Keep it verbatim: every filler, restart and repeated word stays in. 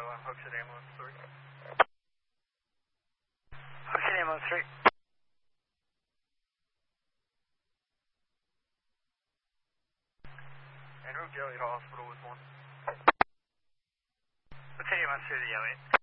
one, Hooks at ambulance three. Hooks at ambulance three. En route to Elliott Hospital with one. What's at ambulance three to Elliott?